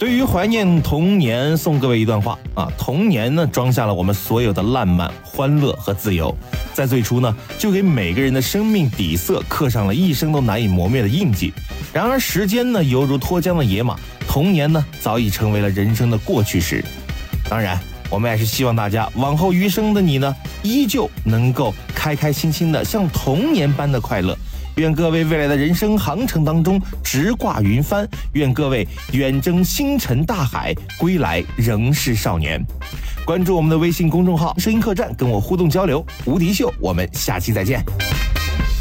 对于怀念童年，送各位一段话啊。童年呢，装下了我们所有的烂漫、欢乐和自由，在最初呢，就给每个人的生命底色刻上了一生都难以磨灭的印记。然而时间呢，犹如脱缰的野马，童年呢，早已成为了人生的过去时。当然，我们也是希望大家往后余生的你呢，依旧能够开开心心的，像童年般的快乐。愿各位未来的人生航程当中直挂云帆，愿各位远征星辰大海，归来仍是少年。关注我们的微信公众号声音客栈，跟我互动交流。无敌秀，我们下期再见。